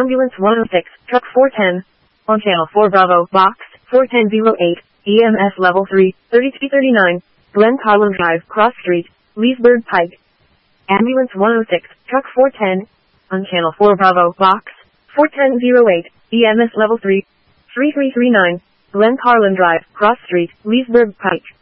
Ambulance 106, Truck 410. On Channel 4 Bravo, Box 4108, EMS Level 3, 3239, Glen Carlin Drive, Cross Street, Leesburg Pike. Ambulance 106, Truck 410. On Channel 4 Bravo, Box 4108, EMS Level 3, 3339, Glen Carlin Drive, Cross Street, Leesburg Pike.